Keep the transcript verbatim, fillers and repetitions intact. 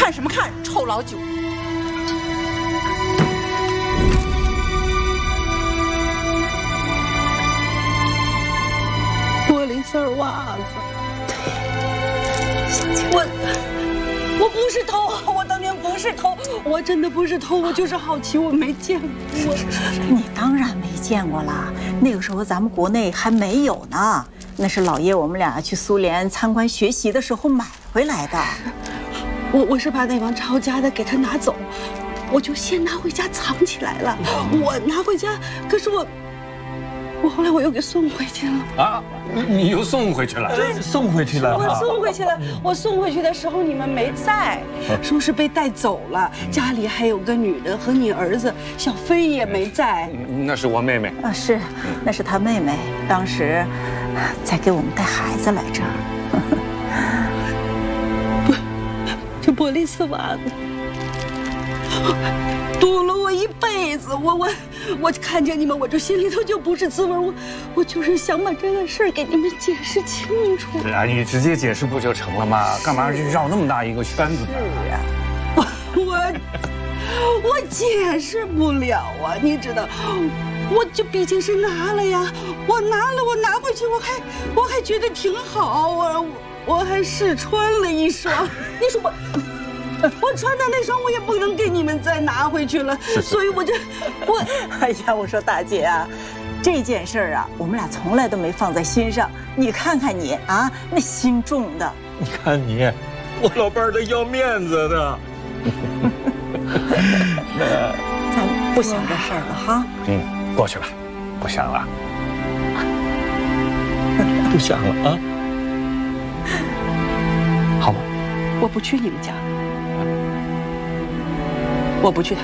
看什么看，臭老九！玻璃丝袜子，对，我我不是偷，我当年不是偷，我真的不是偷，我就是好奇，我没见过。 你当然没见过了，那个时候咱们国内还没有呢。 那是老爷我们俩去苏联参观学习的时候买回来的。 我我是把那帮抄家的给他拿走，我就先拿回家藏起来了。我拿回家，可是我，我后来我又给送回去了。 啊，你又送回去了？ 送回去了。 我送回去了。我送回去的时候你们没在，说是被带走了。家里还有个女的和你儿子小飞也没在。 那是我妹妹。 啊，是，那是他妹妹，当时。 在给我们带孩子来着， 不，这玻璃丝袜子堵了我一辈子。我我我看见你们，我这心里头就不是滋味。我我就是想把这个事儿给你们解释清楚。 是啊，你直接解释不就成了吗？干嘛绕那么大一个圈子呢？ 是啊，我我我解释不了啊，你知道。 我这毕竟是拿了呀，我拿了，我拿回去，我还我还觉得挺好，我我还试穿了一双。你说我我穿的那双我也不能给你们再拿回去了，所以我就我哎呀，我说大姐啊，这件事儿啊，我们俩从来都没放在心上。你看看你啊，那心重的。 你看你，我老伴儿的要面子的。 咱不想这事儿了哈。 嗯。 过去吧，不想了， 不想了啊， 好吗？ 我不去你们家，我不去他。